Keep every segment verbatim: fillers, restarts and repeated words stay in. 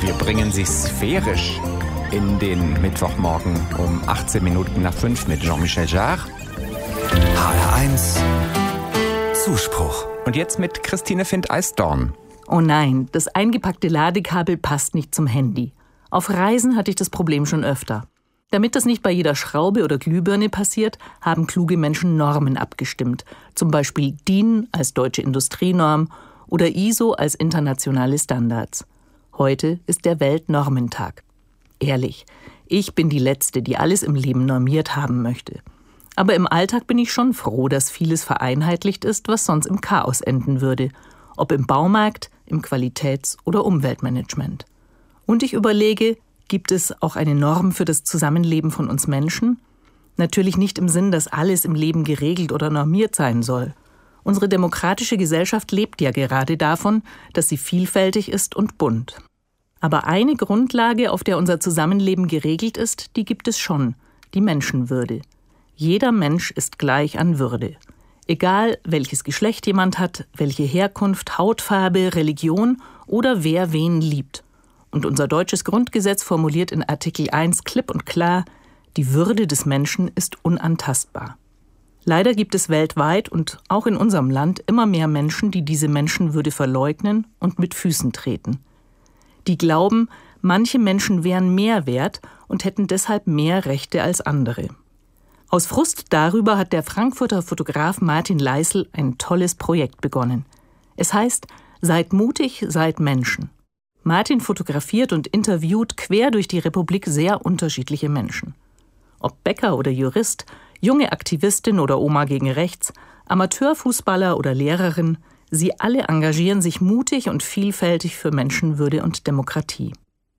Wir bringen Sie sphärisch in den Mittwochmorgen um achtzehn Minuten nach fünf mit Jean-Michel Jarre. H R eins Zuspruch. Und jetzt mit Christine Findt-Eisdorn. Oh nein, das eingepackte Ladekabel passt nicht zum Handy. Auf Reisen hatte ich das Problem schon öfter. Damit das nicht bei jeder Schraube oder Glühbirne passiert, haben kluge Menschen Normen abgestimmt. Zum Beispiel D I N als deutsche Industrienorm oder I S O als internationale Standards. Heute ist der Weltnormentag. Ehrlich, ich bin die Letzte, die alles im Leben normiert haben möchte. Aber im Alltag bin ich schon froh, dass vieles vereinheitlicht ist, was sonst im Chaos enden würde. Ob im Baumarkt, im Qualitäts- oder Umweltmanagement. Und ich überlege, gibt es auch eine Norm für das Zusammenleben von uns Menschen? Natürlich nicht im Sinn, dass alles im Leben geregelt oder normiert sein soll. Unsere demokratische Gesellschaft lebt ja gerade davon, dass sie vielfältig ist und bunt. Aber eine Grundlage, auf der unser Zusammenleben geregelt ist, die gibt es schon, die Menschenwürde. Jeder Mensch ist gleich an Würde. Egal, welches Geschlecht jemand hat, welche Herkunft, Hautfarbe, Religion oder wer wen liebt. Und unser deutsches Grundgesetz formuliert in Artikel eins klipp und klar, die Würde des Menschen ist unantastbar. Leider gibt es weltweit und auch in unserem Land immer mehr Menschen, die diese Menschenwürde verleugnen und mit Füßen treten. Die glauben, manche Menschen wären mehr wert und hätten deshalb mehr Rechte als andere. Aus Frust darüber hat der Frankfurter Fotograf Martin Leisl ein tolles Projekt begonnen. Es heißt, seid mutig, seid Menschen. Martin fotografiert und interviewt quer durch die Republik sehr unterschiedliche Menschen. Ob Bäcker oder Jurist, junge Aktivistin oder Oma gegen rechts, Amateurfußballer oder Lehrerin, sie alle engagieren sich mutig und vielfältig für Menschenwürde und Demokratie.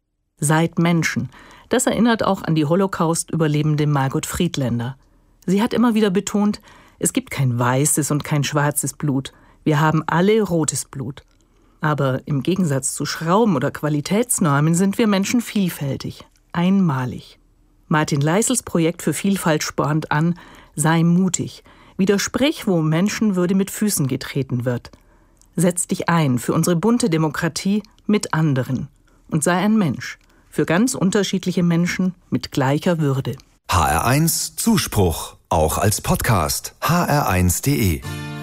Seid Menschen, das erinnert auch an die Holocaust-Überlebende Margot Friedländer. Sie hat immer wieder betont, es gibt kein weißes und kein schwarzes Blut, wir haben alle rotes Blut. Aber im Gegensatz zu Schrauben oder Qualitätsnormen sind wir Menschen vielfältig, einmalig. Martin Leisls Projekt für Vielfalt spornt an, sei mutig, widersprich, wo Menschenwürde mit Füßen getreten wird. Setz dich ein für unsere bunte Demokratie mit anderen und sei ein Mensch, für ganz unterschiedliche Menschen mit gleicher Würde. H R eins Zuspruch, auch als Podcast. H R eins punkt de